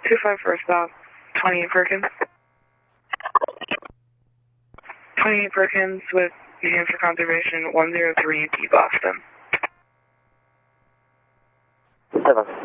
25 first stop, 28 Perkins. 28 Perkins with New Hampshire Conservation, 103 P Boston. 7.